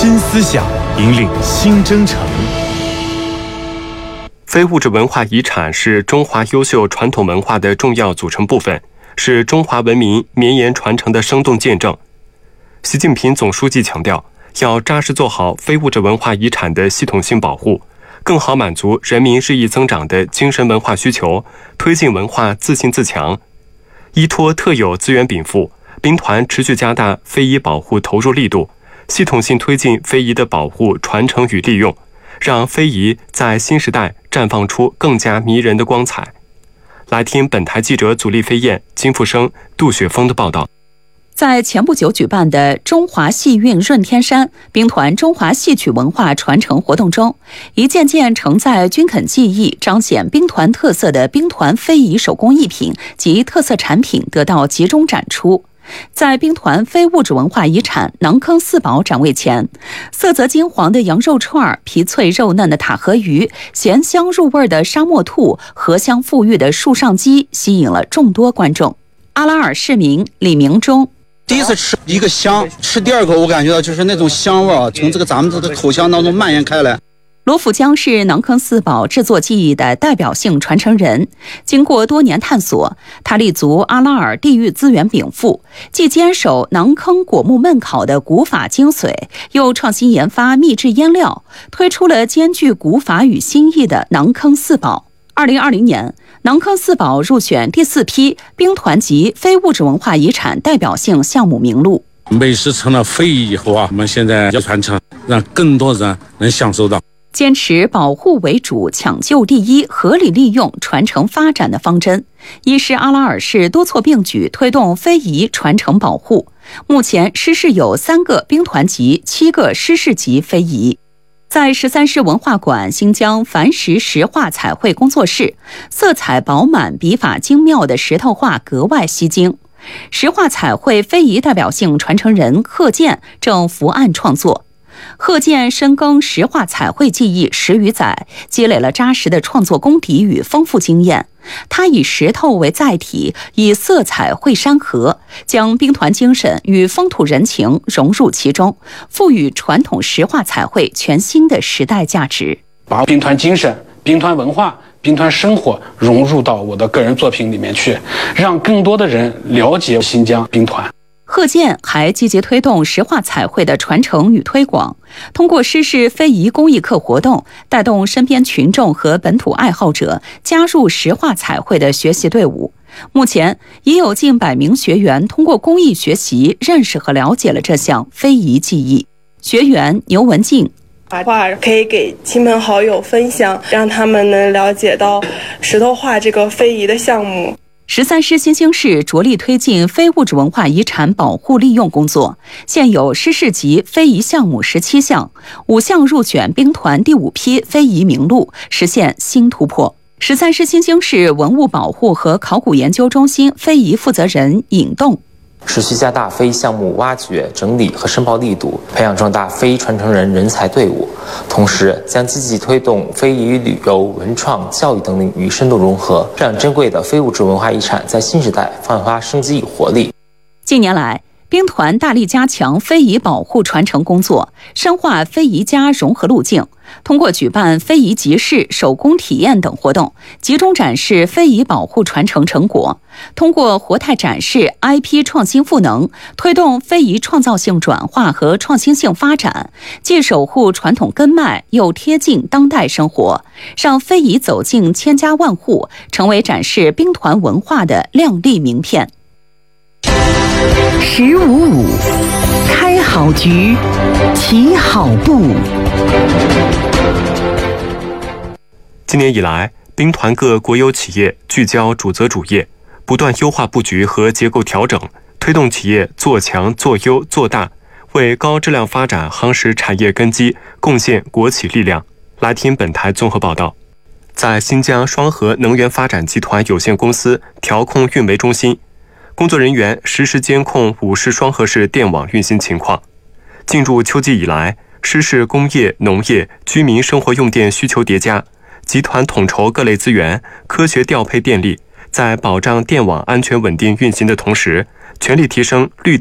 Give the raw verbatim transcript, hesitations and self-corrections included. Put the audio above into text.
新思想引领新征程。 非物质文化遗产是中华优秀传统文化的重要组成部分，是中华文明绵延传承的生动见证。习近平总书记强调，要扎实做好非物质文化遗产的系统性保护，更好满足人民日益增长的精神文化需求，推进文化自信自强。依托特有资源禀赋，兵团持续加大非遗保护投入力度，系统性推进非遗的保护、传承与利用，让非遗在新时代绽放出更加迷人的光彩。来听本台记者祖丽飞燕、金富生、杜雪峰的报道。 在前不久举办的中华戏韵润天山兵团中华戏曲文化传承活动中，一件件承载军垦技艺、彰显兵团特色的兵团非遗手工艺品及特色产品得到集中展出。在兵团非物质文化遗产囊坑四宝展位前，色泽金黄的羊肉串、皮脆肉嫩的塔河鱼、咸香入味的沙漠兔、荷香馥郁的树上鸡吸引了众多观众。阿拉尔市民李明忠， 第一次吃一个香，吃第二口我感觉到就是那种香味儿从这个咱们这个口腔当中蔓延开来。 罗浮江是囊坑四宝制作技艺的代表性传承人，经过多年探索，他立足阿拉尔地域资源禀赋，既坚守囊坑果木焖烤的古法精髓，又创新研发秘制腌料，推出了兼具古法与新意的囊坑四宝。二零二零年，囊坑四宝入选第四批兵团级非物质文化遗产代表性项目名录。 美食成了非遗以后啊，我们现在要传承，让更多人能享受到。 坚持保护为主、抢救第一、合理利用、传承发展的方针，伊施阿拉尔市多措并举推动非遗传承保护。目前失事有三个兵团级、七个失事级非遗。在十三市文化馆新疆繁石石画彩绘工作室，色彩饱满、笔法精妙的石头画格外吸睛。石画彩绘非遗代表性传承人贺建正伏案创作。贺建深耕石画彩绘技艺十余载，积累了扎实的创作功底与丰富经验。他以石头为载体，以色彩绘山河，将兵团精神与风土人情融入其中，赋予传统石画彩绘全新的时代价值。 把兵团精神、兵团文化、兵团生活融入到我的个人作品里面去，让更多的人了解新疆兵团。 贺建还积极推动石画彩绘的传承与推广，通过失事非遗公益课活动，带动身边群众和本土爱好者加入石画彩绘的学习队伍。目前已有近百名学员通过公益学习认识和了解了这项非遗技艺。学员牛文静， 把画可以给亲朋好友分享，让他们能了解到石头画这个非遗的项目。 十三师新兴市着力推进非物质文化遗产保护利用工作，现有失事级非遗项目十七项，五项入选兵团第五批非遗名录，实现新突破。十三师新兴市文物保护和考古研究中心非遗负责人尹栋， 持续加大非遗项目挖掘、整理和申报力度，培养壮大非遗传承人人才队伍，同时将积极推动非遗与旅游、文创、教育等领域深度融合，让珍贵的非物质文化遗产在新时代焕发生机与活力。 近年来，兵团大力加强非遗保护传承工作，深化非遗加融合路径，通过举办非遗集市、手工体验等活动，集中展示非遗保护传承成果。通过活态展示、I P 创新赋能，推动非遗创造性转化和创新性发展，既守护传统根脉，又贴近当代生活，让非遗走进千家万户，成为展示兵团文化的亮丽名片。 十五五，开好局，起好步。 今年以来，兵团各国有企业聚焦主责主业，不断优化布局和结构调整，推动企业做强、做优、做大，为高质量发展夯实产业根基，贡献国企力量。来听本台综合报道。在新疆双核能源发展集团有限公司调控运维中心，工作人员实时监控五市双核市电网运行情况。进入秋季以来，市市工业、农业、居民生活用电需求叠加，集团统筹各类资源，科学调配电力，在保障电网安全稳定运行的同时，全力提升绿